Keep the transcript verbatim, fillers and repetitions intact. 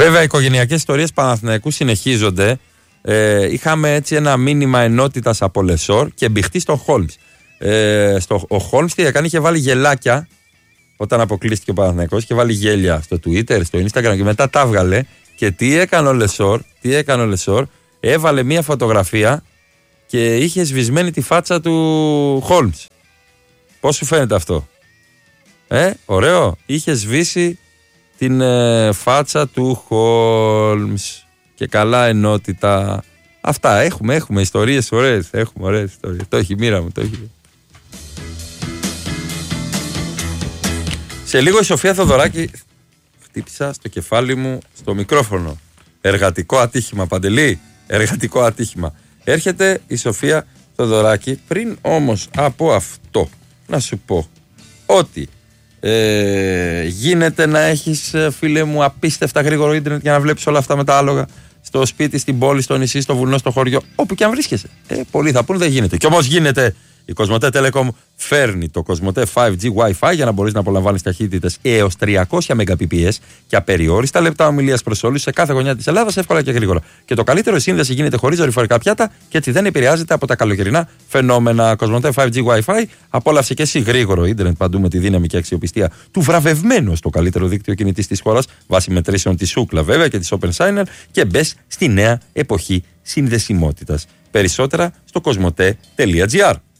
Βέβαια, οι οικογενειακές ιστορίες Παναθηναϊκού συνεχίζονται. Ε, είχαμε έτσι ένα μήνυμα ενότητας από Λεσόρ και μπηχτή στον Χόλμς. Ε, στο, ο Χόλμς τι έκανε, είχε βάλει γελάκια όταν αποκλείστηκε ο Παναθηναϊκός, είχε βάλει γέλια στο Twitter, στο Instagram και μετά τα βγάλε. Και τι έκανε ο Λεσόρ, τι έκανε ο Λεσόρ, έβαλε μία φωτογραφία και είχε σβησμένη τη φάτσα του Χόλμς. Πώς σου φαίνεται αυτό? Ε, ωραίο. Είχε σβήσει την ε, φάτσα του Χόλμς. Και καλά ενότητα. Αυτά έχουμε, έχουμε ιστορίες ωραίες. Έχουμε ωραίες ιστορίες. Το έχει μοίρα μου, το έχει. Σε λίγο η Σοφία Θοδωράκη. Χτύπησα στο κεφάλι μου στο μικρόφωνο. Εργατικό ατύχημα, Παντελή. Εργατικό ατύχημα. Έρχεται η Σοφία Θοδωράκη. Πριν όμως από αυτό να σου πω ότι ε, γίνεται να έχεις, φίλε μου, απίστευτα γρήγορο ίντερνετ για να βλέπεις όλα αυτά με τα άλογα στο σπίτι, στην πόλη, στο νησί, στο βουνό, στο χωριό, όπου και αν βρίσκεσαι. Ε, πολλοί θα πούν δεν γίνεται. Κι όμως γίνεται. Η Κοσμοτέ Telecom φέρνει το Κοσμοτέ φάιβ τζι Wi-Fi για να μπορείς να απολαμβάνεις ταχύτητες έως τριακόσια Mbps και απεριόριστα λεπτά ομιλίας προς όλους σε κάθε γωνιά της Ελλάδας, εύκολα και γρήγορα. Και το καλύτερο, η σύνδεση γίνεται χωρίς δορυφορικά πιάτα και έτσι δεν επηρεάζεται από τα καλοκαιρινά φαινόμενα. Κοσμοτέ φάιβ τζι Wi-Fi, απόλαυσε και εσύ γρήγορο ίντερνετ παντού με τη δύναμη και αξιοπιστία του βραβευμένου στο καλύτερο δίκτυο κινητής της χώρας, βάσει μετρήσεων της Ookla βέβαια και της OpenSignal, και μπες στη νέα εποχή συνδεσιμότητας. Περισσότερα στο κοσμοτέ τελεία τζι άρ.